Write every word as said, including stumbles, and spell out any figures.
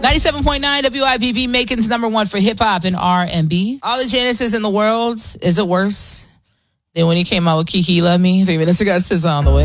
ninety-seven point nine W I B B, Macon's number one for hip hop and R and B. All the Janices in the world, is it worse than when he came out with Kiki Love Me? Three minutes ago, S Z A on the way.